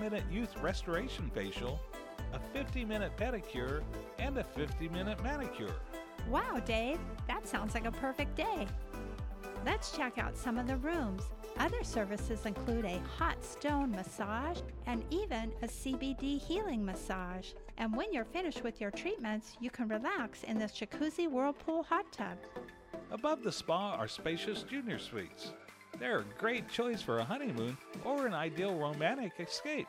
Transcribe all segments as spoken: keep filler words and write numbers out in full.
minute youth restoration facial, a fifty minute pedicure, and a fifty minute manicure. Wow, Dave, that sounds like a perfect day. Let's check out some of the rooms. Other services include a hot stone massage and even a C B D healing massage. And when you're finished with your treatments, you can relax in this jacuzzi whirlpool hot tub. Above the spa are spacious junior suites. They're a great choice for a honeymoon or an ideal romantic escape.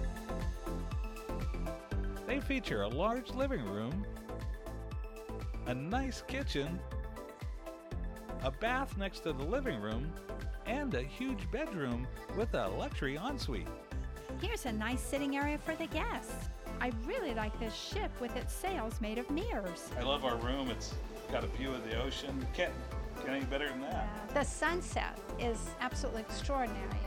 They feature a large living room, a nice kitchen, a bath next to the living room, and a huge bedroom with a luxury ensuite. Here's a nice sitting area for the guests. I really like this ship with its sails made of mirrors. I love our room. It's got a view of the ocean. Can't get any better than that. The sunset is absolutely extraordinary.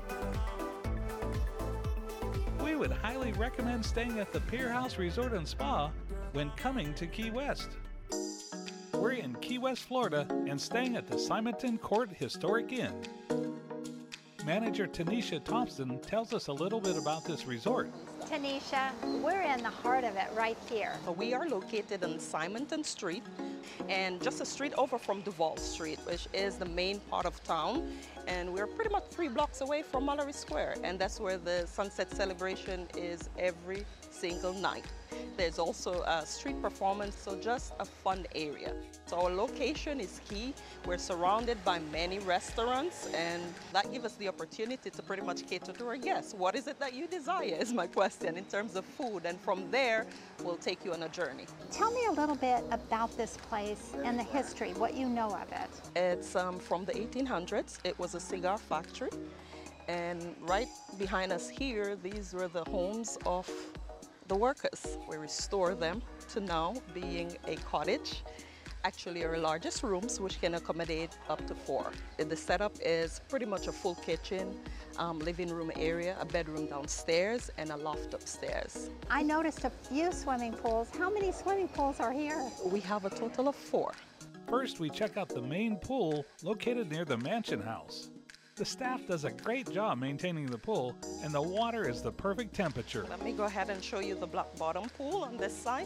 We would highly recommend staying at the Pier House Resort and Spa when coming to Key West. We're in Key West, Florida, and staying at the Simonton Court Historic Inn. Manager Tanisha Thompson tells us a little bit about this resort. Tanisha, we're in the heart of it right here. We are located on Simonton Street and just a street over from Duval Street, which is the main part of town. And we're pretty much three blocks away from Mallory Square, and that's where the sunset celebration is every single night. There's also a street performance, so just a fun area. So our location is key. We're surrounded by many restaurants, and that gives us the opportunity to pretty much cater to our guests. What is it that you desire is my question in terms of food, and from there, we'll take you on a journey. Tell me a little bit about this place and the history, what you know of it. It's um, from the eighteen hundreds. It was a cigar factory, and right behind us here, these were the homes of the workers. We restore them to now being a cottage. Actually, our largest rooms, which can accommodate up to four. The setup is pretty much a full kitchen, um, living room area, a bedroom downstairs, and a loft upstairs. I noticed a few swimming pools. How many swimming pools are here? We have a total of four. First, we check out the main pool located near the mansion house. The staff does a great job maintaining the pool, and the water is the perfect temperature. Let me go ahead and show you the black bottom pool on this side.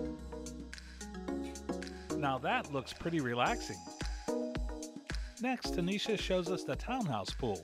Now that looks pretty relaxing. Next, Tanisha shows us the townhouse pool.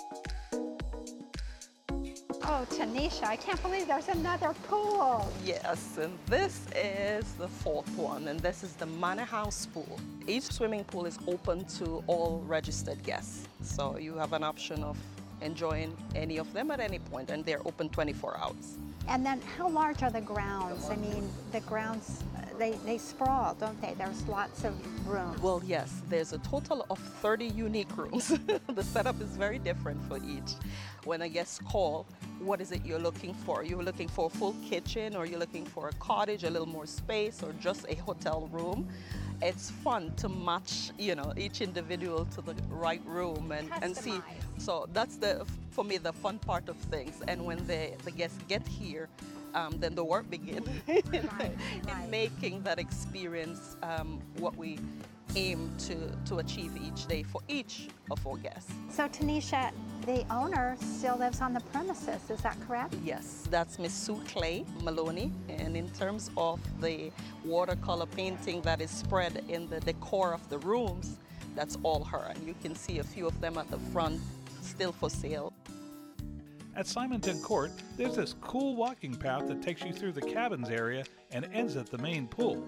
Oh, Tanisha, I can't believe there's another pool. Yes, and this is the fourth one, and this is the Manor House pool. Each swimming pool is open to all registered guests, so you have an option of enjoying any of them at any point, and they're open twenty-four hours. And then how large are the grounds? I mean, the grounds, they, they sprawl, don't they? There's lots of room. Well, yes, there's a total of thirty unique rooms. The setup is very different for each. When a guest call, what is it you're looking for? You're looking for a full kitchen, or you're looking for a cottage, a little more space, or just a hotel room? It's fun to match, you know, each individual to the right room and, and see. So that's the, for me, the fun part of things. And when the, the guests get here, um, then the work begins in, Right, in right. making that experience um, what we aim to, to achieve each day for each of our guests. So Tanisha, the owner still lives on the premises, is that correct? Yes, that's Miss Sue Clay Maloney. And in terms of the watercolor painting that is spread in the decor of the rooms, that's all her. And you can see a few of them at the front, still for sale. At Simonton Court, there's this cool walking path that takes you through the cabins area and ends at the main pool.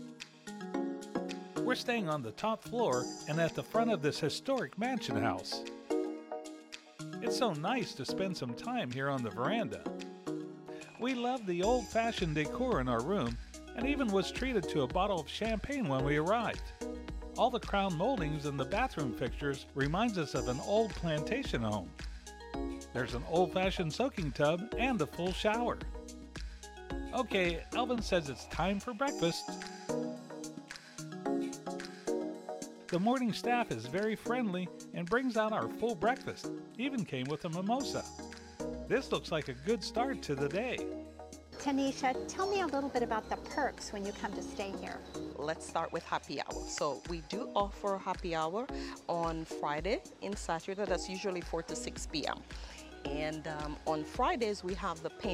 We're staying on the top floor and at the front of this historic mansion house. It's so nice to spend some time here on the veranda. We love the old-fashioned decor in our room and even was treated to a bottle of champagne when we arrived. All the crown moldings and the bathroom fixtures reminds us of an old plantation home. There's an old-fashioned soaking tub and a full shower. Okay, Elvin says it's time for breakfast. The morning staff is very friendly and brings out our full breakfast, even came with a mimosa. This looks like a good start to the day. Tanisha, tell me a little bit about the perks when you come to stay here. Let's start with happy hour. So we do offer happy hour on Friday and Saturday. That's usually four to six p m And um, on Fridays, we have the paint